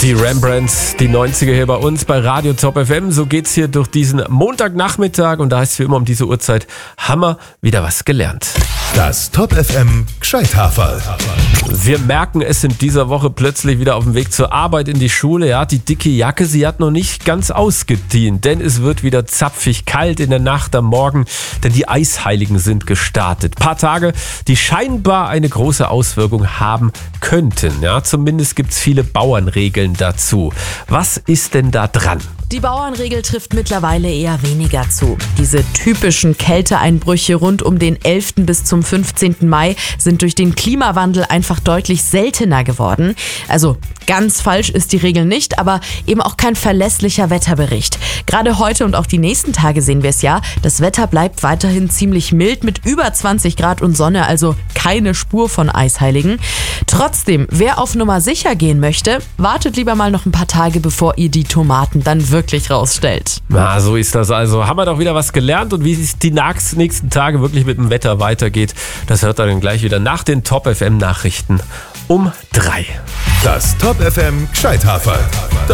Die Rembrandts, die 90er hier bei uns bei Radio Top FM. So geht's hier durch diesen Montagnachmittag und da heißt es wie immer um diese Uhrzeit, haben wir wieder was gelernt. Das Top FM Gscheithaferl. Wir merken es in dieser Woche plötzlich wieder auf dem Weg zur Arbeit in die Schule. Ja, die dicke Jacke, sie hat noch nicht ganz ausgedient, denn es wird wieder zapfig kalt in der Nacht am Morgen, denn die Eisheiligen sind gestartet. Paar Tage, die scheinbar eine große Auswirkung haben könnten. Ja, zumindest gibt's viele Bauernregeln dazu. Was ist denn da dran? Die Bauernregel trifft mittlerweile eher weniger zu. Diese typischen Kälteeinbrüche rund um den 11. bis zum 15. Mai sind durch den Klimawandel einfach deutlich seltener geworden. Also ganz falsch ist die Regel nicht, aber eben auch kein verlässlicher Wetterbericht. Gerade heute und auch die nächsten Tage sehen wir es ja. Das Wetter bleibt weiterhin ziemlich mild mit über 20 Grad und Sonne, also keine Spur von Eisheiligen. Trotzdem, wer auf Nummer sicher gehen möchte, wartet lieber mal noch ein paar Tage, bevor ihr die Tomaten dann wirklich rausstellt. Na, so ist das also. Haben wir doch wieder was gelernt und wie es die nächsten Tage wirklich mit dem Wetter weitergeht, das hört ihr dann gleich wieder nach den Top FM Nachrichten um 3. Das Top FM Gscheithaferl.